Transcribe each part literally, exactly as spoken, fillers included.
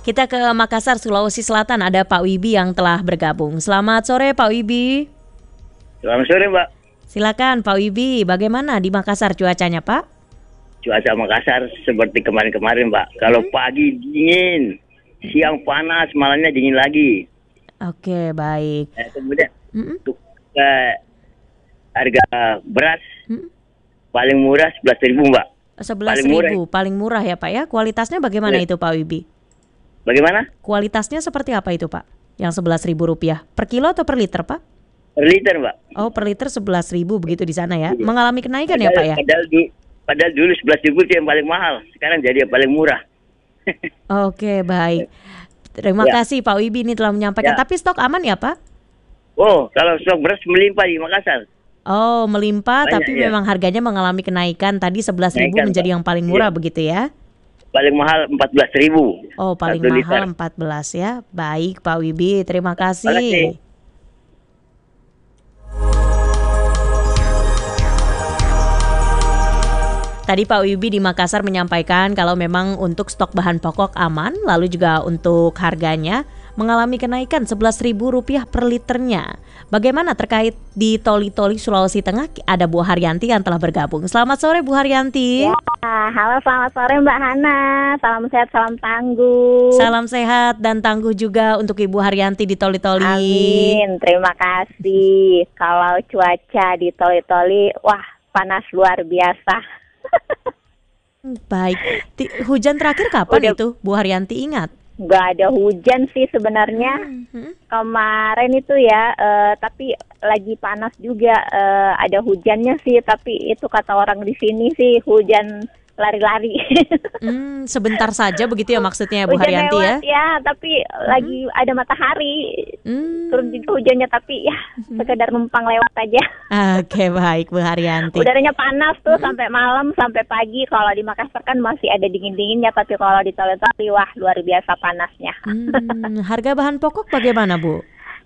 Kita ke Makassar, Sulawesi Selatan, ada Pak Wibi yang telah bergabung. Selamat sore Pak Wibi. Selamat sore Mbak. Silakan Pak Wibi, bagaimana di Makassar cuacanya Pak? Cuaca Makassar seperti kemarin-kemarin Mbak. Kalau Hmm. pagi dingin, siang panas, malamnya dingin lagi. Oke, baik. Eh, kemudian Mm-mm. untuk eh, harga beras Mm-mm. paling murah sebelas ribu Mbak. sebelas Paling murah. ribu, paling murah ya Pak ya. Kualitasnya bagaimana Iya. itu Pak Wibi? Bagaimana? Kualitasnya seperti apa itu Pak? Yang sebelas ribu rupiah. Per kilo atau per liter Pak? Per liter Mbak. Oh, per liter sebelas ribu begitu di sana ya. Mengalami kenaikan ya Padahal, Pak ya? padahal, du- padahal dulu sebelas ribu itu yang paling mahal. Sekarang jadi yang paling murah. Oke, baik. Terima Ya. kasih Pak Wibi ini telah menyampaikan. Ya. Tapi stok aman ya Pak? Oh, kalau stok beras melimpah di Makassar. Oh, melimpah Banyak, tapi ya. memang harganya mengalami kenaikan. Tadi sebelas ribu Kenaikan, menjadi Pak. yang paling Iya. murah begitu ya? Paling mahal empat belas ribu. Oh, paling Satu mahal liter. empat belas ya. Baik Pak Wibi, terima Terima kasih. kasih. Tadi Pak Wibi di Makassar menyampaikan kalau memang untuk stok bahan pokok aman, lalu juga untuk harganya mengalami kenaikan sebelas ribu rupiah per liternya. Bagaimana terkait di Toli-Toli Sulawesi Tengah? Ada Bu Haryanti yang telah bergabung. Selamat sore Bu Haryanti. Ya, halo selamat sore Mbak Hana. Salam sehat, salam tangguh. Salam sehat dan tangguh juga untuk Ibu Haryanti di Toli-Toli. Amin, terima kasih. Kalau cuaca di Toli-Toli, wah panas luar biasa. Baik, Ti- hujan terakhir kapan Udah. itu Bu Haryanti ingat? Nggak ada hujan sih sebenarnya Hmm. kemarin itu ya, eh, tapi lagi panas juga. Eh, ada hujannya sih, tapi itu kata orang di sini sih hujan lari-lari. Hmm, sebentar saja begitu ya maksudnya Bu Hujan Haryanti ya? lewat ya, tapi lagi ada matahari. Hmm. Turun juga hujannya, tapi ya sekedar numpang lewat aja. Oke, baik Bu Haryanti. Udaranya panas tuh sampai malam, sampai pagi. Kalau di Makassar kan masih ada dingin-dinginnya, tapi kalau di Toli-Toli wah luar biasa panasnya. Hmm, harga bahan pokok bagaimana Bu?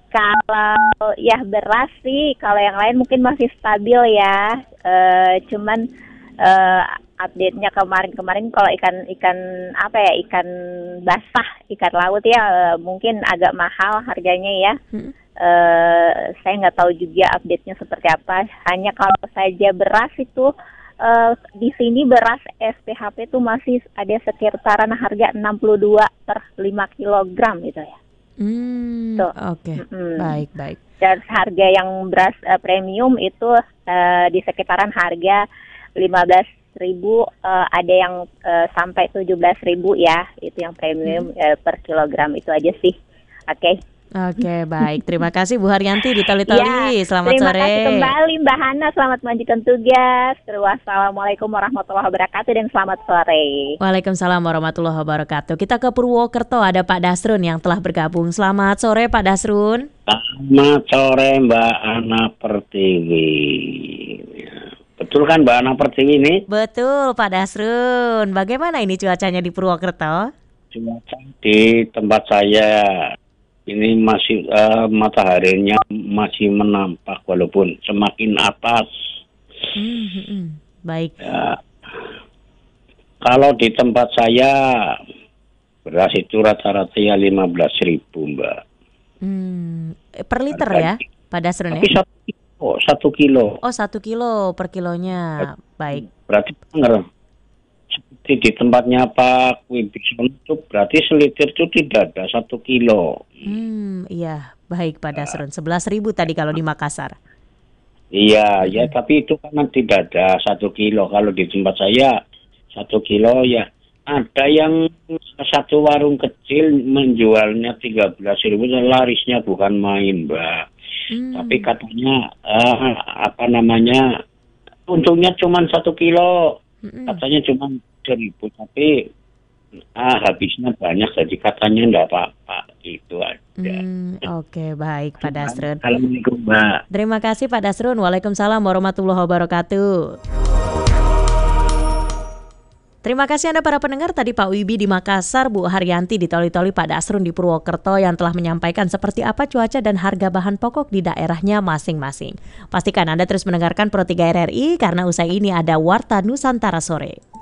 Kalau ya beras sih, kalau yang lain mungkin masih stabil ya. Eh, cuman eh, update-nya kemarin-kemarin kalau ikan ikan apa ya, ikan basah, ikan laut ya, eh, mungkin agak mahal harganya ya. Hmm. Eh, saya nggak tahu juga update-nya seperti apa. Hanya kalau saja beras itu eh, di sini beras S P H P itu masih ada sekitaran harga enam puluh dua per lima kilogram gitu ya. Hmm, Tuh. oke, Mm-mm. baik baik. Dan harga yang beras eh, premium itu eh, di sekitaran harga lima belas ribu, eh, ada yang eh, sampai tujuh belas ribu ya, itu yang premium eh, per kilogram itu aja sih. Oke. Oke, baik. Terima kasih Bu Haryanti di Toli-Toli. Selamat terima sore. kasih kembali Mbak Hana, selamat melanjutkan tugas. Wassalamualaikum warahmatullahi wabarakatuh dan selamat sore. Waalaikumsalam warahmatullahi wabarakatuh. Kita ke Purwokerto, ada Pak Dasrun yang telah bergabung. Selamat sore Pak Dasrun. Selamat sore Mbak Ana Pertiwi. Ya, betul kan Mbak Ana Pertiwi ini? Betul Pak Dasrun. Bagaimana ini cuacanya di Purwokerto? Cuaca di tempat saya ini masih eh, mataharinya masih menampak walaupun semakin atas. Hmm, hmm, hmm. Baik. Ya, kalau di tempat saya beras itu rata-rata ya lima belas ribu Mbak. Hmm, eh, per liter Harga- ya Pak Dasrun Tapi ya? satu kilo, satu kilo. Oh, satu kilo per kilonya. Baik. Berarti benar. Seperti di tempatnya Pak Wibison itu berarti seliter itu tidak ada satu kilo. Hmm, iya, baik Pak Dasrun. sebelas ribu tadi kalau di Makassar. Iya, ya tapi itu karena tidak ada satu kilo. Kalau di tempat saya satu kilo ya ada yang satu warung kecil menjualnya tiga belas ribu, larisnya bukan main Mbak. Hmm. Tapi katanya eh, apa namanya untungnya cuma satu kilo. Mm-mm. Katanya cuma seribu, tapi ah, habisnya banyak, jadi katanya enggak apa-apa, itu aja. Hmm, oke, baik Pak Dasrun. Assalamualaikum Mbak. Terima kasih Pak Dasrun. Waalaikumsalam warahmatullahi wabarakatuh. Terima kasih Anda para pendengar. Tadi Pak Wibi di Makassar, Bu Haryanti di Toli-Toli, Pak Dasrun di Purwokerto yang telah menyampaikan seperti apa cuaca dan harga bahan pokok di daerahnya masing-masing. Pastikan Anda terus mendengarkan Pro tiga R R I karena usai ini ada Warta Nusantara Sore.